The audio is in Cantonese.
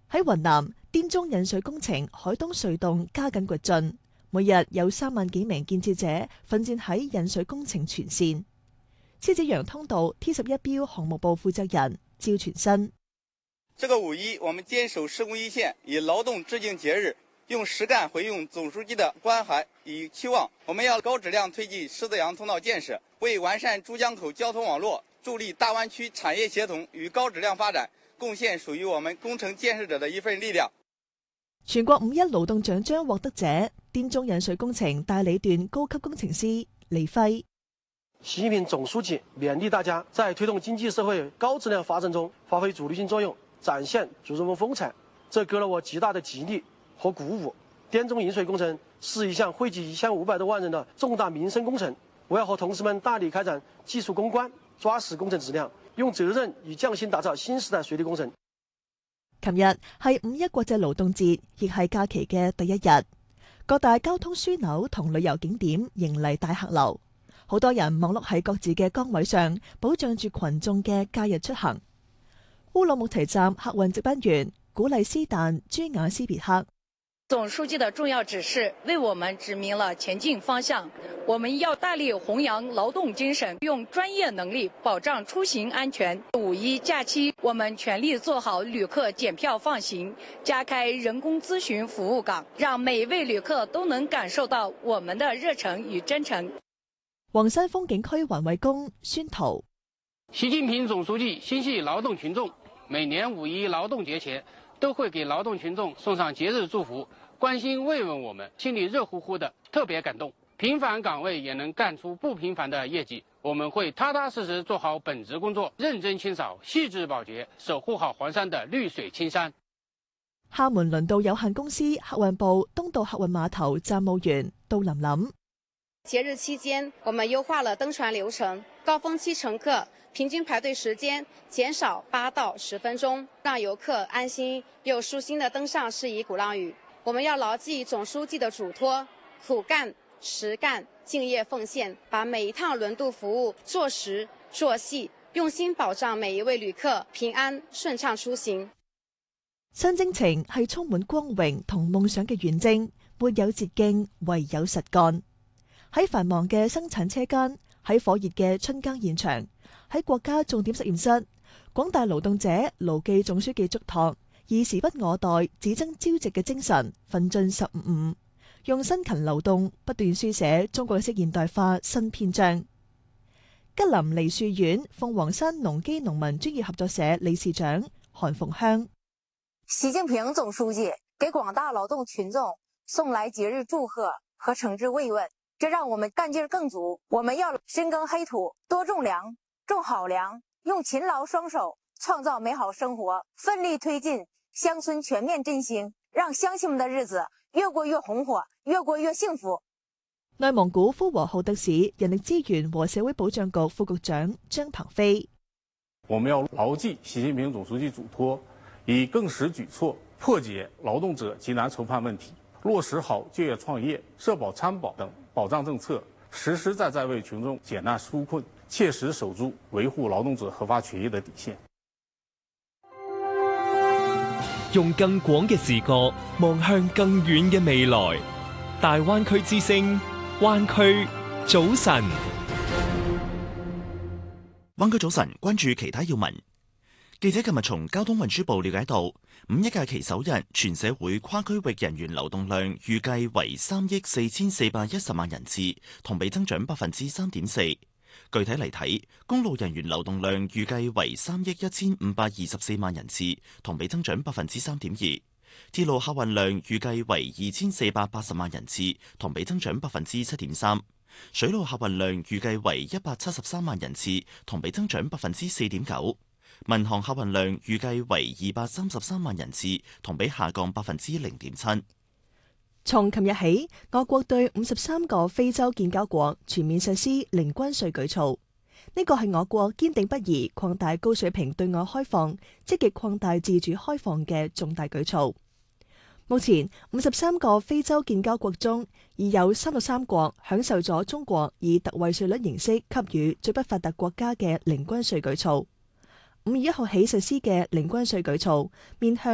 喺雲南，滇中引水工程海東隧洞加緊掘進，每日有3萬幾名建設者奮戰喺引水工程全線。獅子洋通道 T11標項目部負責人趙全新： 這個5·1，我們堅守施工一線，以勞動致敬節日，用實幹回應總書記的關懷與期望。我們要高質量推進獅子洋通道建設，為完善珠江口交通網絡，助力大灣區產業協同與高質量發展，貢獻屬於我們工程建設者的一份力量。 全國5·1勞動獎章獲得者，滇中引水工程大理段高級工程師李輝。 習近平總書記勉勵大家在推動經濟社會高質量發展中發揮主力性作用，展現主人翁風采，這給了我極大的激勵和鼓舞。滇中引水工程是一項惠及1500多萬人的重大民生工程，我要和同事們大力開展技術攻關，抓實工程質量，用責任與匠心打造新時代水利工程。 琴日係5·1國際勞動節，亦係假期嘅第一日，各大交通樞紐同旅遊景點迎嚟大客流。好多人忙碌喺各自嘅崗位上，保障住群眾嘅假日出行。烏魯木齊站客運值班員古麗斯旦朱雅斯別克： 總書記的重要指示為我們指明了前進方向，我們要大力弘揚勞動精神，用專業能力保障出行安全。5·1假期，我們全力做好旅客檢票放行，加開人工諮詢服務崗，讓每一位旅客都能感受到我們的熱誠與真誠。 黃山風景區環衛工宣圖： 習近平總書記心繫勞動群眾，每年5·1勞動節前都會給勞動群眾送上節日祝福，關心慰問我們，心裡熱乎乎的，特別感動。平凡崗位也能幹出不平凡的業績，我們會踏踏實實做好本職工作，認真清掃，細緻保潔，守護好黃山的綠水青山。 廈門輪渡有限公司客運部東渡客運碼頭站務員杜琳琳： 節日期間，我們優化了登船流程，高峰期乘客平均排隊時間減少8到10分鐘，讓遊客安心又舒心地登上詩沂鼓浪嶼。我們要牢記總書記的囑託，苦幹、實幹、敬業奉獻，把每一趟輪渡服務做實做細，用心保障每一位旅客平安順暢出行。 新征程係充滿光榮同夢想嘅遠征，沒有捷徑，唯有實幹。喺繁忙嘅生產車間，喺火熱嘅春耕現場，喺國家重點實驗室，廣大勞動者牢記總書記囑託，以時不我待、只爭朝夕嘅精神，奮進15·5，用辛勤勞動不斷書寫中國式現代化新篇章。吉林梨樹縣鳳凰山農機農民專業合作社理事長韓鳳香： 習近平總書記給廣大勞動群眾送來節日祝賀和誠摯慰問，這讓我們幹勁更足。我們要深耕黑土，多種糧，種好糧，用勤勞雙手創造美好生活，奮力推進鄉村全面振興，讓鄉親們的日子越過越紅火，越過越幸福。 內蒙古呼和浩特市人力資源和社會保障局副局長張鵬飛： 我們要牢記習近平總書記囑託，以更實舉措破解勞動者急難愁盼問題，落實好就業創業、社保參保等保障政策，實實在在為群眾解難紓困，切實守住維護勞動者合法權益的底線。 用更廣嘅視角望向更遠嘅未來，大灣區之聲，灣區早晨。 灣區早晨，關注其他要聞。記者今日從交通運輸部了解到，5·1假期首日全社會跨區域人員流動量預計為3億4410萬人次，同比增長3.4%。具體嚟睇，公路人員流動量預計為3億1524萬人次，同比增長3.2%。鐵路客運量預計為2480萬人次，同比增長7.3%。水路客運量預計為173萬人次，同比增長4.9%。民航客運量預計為233萬人次，同比下降0.7%。 從琴日起，我國對53個非洲建交國全面實施零關稅舉措，呢個係我國堅定不移擴大高水平對外開放、積極擴大自主開放嘅重大舉措。目前53個非洲建交國中，已有33國享受咗中國以特惠稅率形式給予最不發達國家嘅零關稅舉措。5月1號起實施嘅零關稅舉措，面向